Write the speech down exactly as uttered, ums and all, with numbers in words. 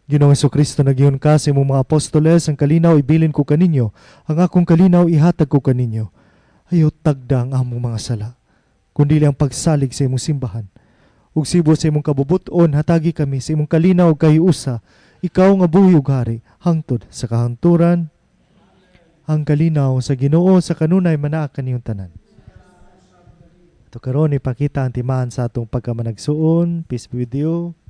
Ginoong Jesucristo, nagiyon ka sa imong mga apostoles, ang kalinaw ibilin ko kaninyo, ang akong kalinaw ihatag ko kaninyo. Ayaw tagda ang among mga sala, kundi ang pagsalig sa imong simbahan. Ug sibo sa imong kabubuton, hatagi kami sa imong kalinaw kay usa, ikaw nga buhi ug hari, hangtod sa kahangturan. Ang kalinaw sa Ginoo sa kanunay manaa kaniyong tanan. Ito karon ipakita ang timaan sa atong pagkamanagsuon. Peace be with you.